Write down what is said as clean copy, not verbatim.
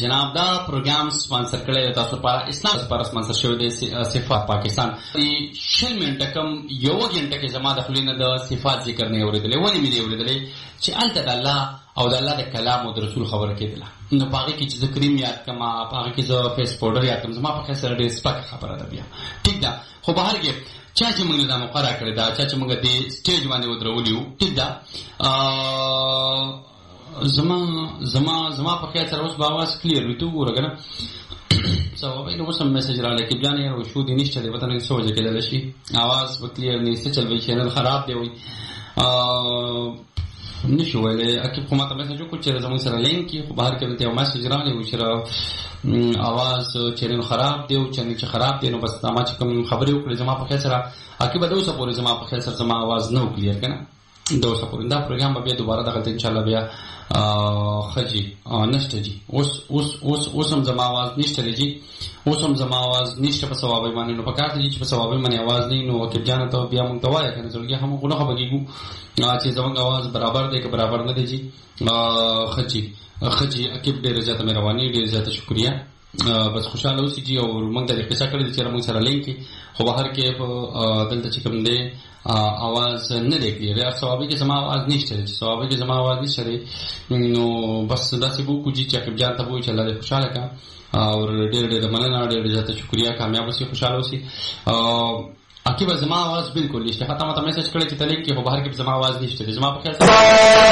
جناب دا پروګرام سپانسر کړی تاسو لپاره اسلام لپاره سپانسر شوی دی صفات پاکستان. شل منټه کم یو غنټه کې زما د خلینو د صفات ذکر نه اوریدلې ولې مې اوریدلې چې الته د الله او د الله د کلام او د رسول خبره کېدله نو پاغه کې چې کریم یاد کما پاغه کې زه فیس پاوډر یاد کم زما په خسر ډېر سپک خبره ده بیا ٹھیک ده. خو بهر کې چا چې موږ دا مقرره کړی دا چې موږ د سټیج باندې ودرولو ټیک ده. زما په خیال سره اوس به आवाज کلیر وي ته وګوره کنه سوابه نو سم میسج را لکه بیا نه ورو شو دي نشته دی وطن کې سوچ کېدل شي आवाज به کلیر نه څه چل وي چینل خراب دی وي نشو ویلې اکی کومه ته میسج وکړ چې زموږ سره لینک کې خو بهر کې ته میسج را لې چې आवाज چینل خراب دی او چینل چې خراب دی نو بس ما چې کوم خبرې وکړې زما په خیال سره اکی به دوسه پورې زما په خیال سره زما आवाज نه کلیر کنه دوسه پورې دا پروګرام به دوباره دغلت ان شاء الله بیا خجی نشته جی اوس هم زما आवाज نشته جی اوس هم زما आवाज نشته په ثواب باندې نو پکار دي چې په ثواب باندې आवाज نه نو کې جانه ته بیا مونږ توای کنه زړګي هم غوړه بګیګو چې زموږ आवाज برابر دی که برابر نه دی جی خجی اکیب ډیر زیاته مهرباني ډیر زیاته شکریا بس خوشاله اوسئ جی او موږ د قصه کړې چې موږ سره لینک خو بهر کې دلته چې کوم دی आवाज نه دی کړی یا ثوابي کې زما आवाज نشته چې ثوابي کې زما आवाज نشته نو بس داسې وو کوجی چې اکیب جان ته وو چې الله دې خوشاله کا او ډیر ډیر مننه ډیر زیاته شکریا کامیاب اوسئ خوشاله اوسئ. اکیب زما आवाज بالکل نشته حتی ما ته میسج کړی چې تلین کې خو بهر کې زما आवाज نشته زما په خیال